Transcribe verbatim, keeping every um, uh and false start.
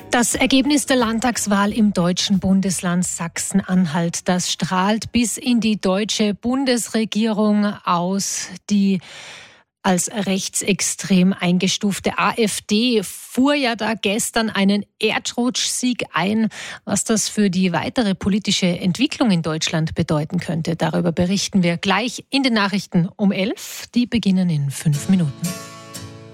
Das Ergebnis der Landtagswahl im deutschen Bundesland Sachsen-Anhalt, das strahlt bis in die deutsche Bundesregierung aus. Die als rechtsextrem eingestufte AfD fuhr ja da gestern einen Erdrutschsieg ein. Was das für die weitere politische Entwicklung in Deutschland bedeuten könnte, darüber berichten wir gleich in den Nachrichten um elf. Die beginnen in fünf Minuten.